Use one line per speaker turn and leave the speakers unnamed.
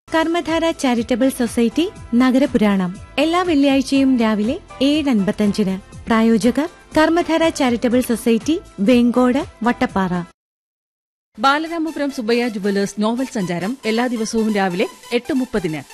Karmadhara charitable society നഗരപുരാണം എല്ലാ വെള്ളിയാഴ്ചയും രാവിലെ 7:55. പ്രായോജകർ Karmadhara charitable society, Vengode, Vattappara.
Balaramapuram Subbaiah jewellers novel സഞ്ചാരം എല്ലാ ദിവസവും രാവിലെ 8:30.